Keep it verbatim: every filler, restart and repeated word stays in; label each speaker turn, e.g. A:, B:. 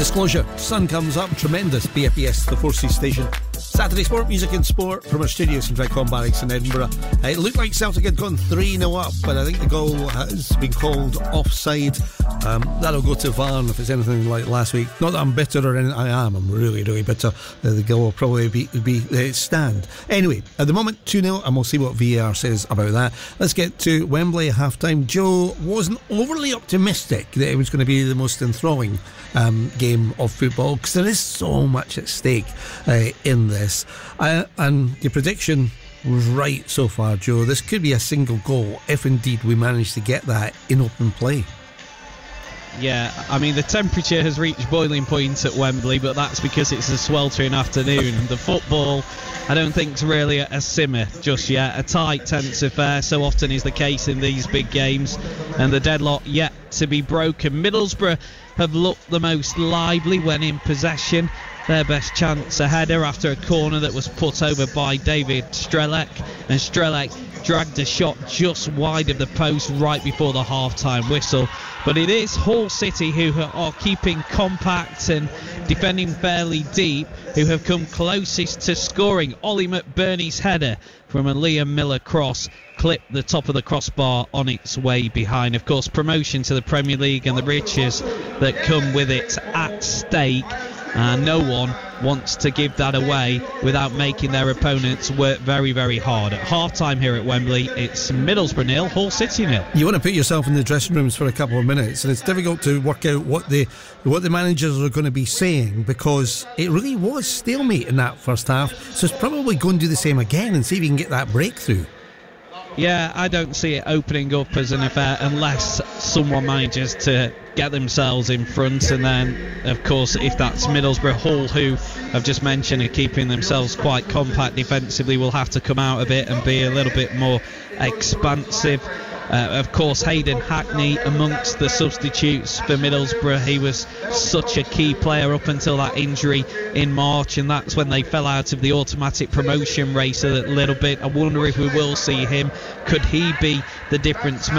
A: Disclosure, sun comes up, tremendous. B F B S, the Four Seas station. Saturday Sport, music and sport from our studios in Dragcon Barracks in Edinburgh. Uh, it looked like Celtic had gone three nil up, but I think the goal has been called offside. Um, that'll go to V A R if it's anything like last week. Not that I'm bitter or anything. I am. I'm really, really bitter. Uh, the goal will probably be, be uh, stand. Anyway, at the moment, two nil, and we'll see what V A R says about that. Let's get to Wembley half-time. Joe wasn't overly optimistic that it was going to be the most enthralling um, game of football, because there is so much at stake uh, in this. Uh, and your prediction was right so far, Joe. This could be a single goal if indeed we manage to get that in open play.
B: Yeah, I mean, the temperature has reached boiling point at Wembley, but that's because it's a sweltering afternoon. The football, I don't think, is really a, a simmer just yet. A tight, tense affair, so often is the case in these big games, and the deadlock yet to be broken. Middlesbrough have looked the most lively when in possession. Their best chance, a header after a corner that was put over by David Strelec, and Strelec dragged a shot just wide of the post right before the half-time whistle. But it is Hull City who are keeping compact and defending fairly deep, who have come closest to scoring. Ollie McBurney's header from a Liam Miller cross clipped the top of the crossbar on its way behind. Of course, promotion to the Premier League and the riches that come with it at stake. And no one wants to give that away without making their opponents work very, very hard. At half-time here at Wembley, it's Middlesbrough nil, Hull City nil.
A: You want to put yourself in the dressing rooms for a couple of minutes, and it's difficult to work out what the what the managers are going to be saying, because it really was stalemate in that first half. So it's probably going to do the same again and see if you can get that breakthrough.
B: Yeah, I don't see it opening up as an affair unless someone manages to get themselves in front, and then of course if that's Middlesbrough, Hull, who I've just mentioned are keeping themselves quite compact defensively, will have to come out a bit and be a little bit more expansive. Uh, of course, Hayden Hackney amongst the substitutes for Middlesbrough. He was such a key player up until that injury in March, and that's when they fell out of the automatic promotion race a little bit. I wonder if we will see him. Could he be the difference maker?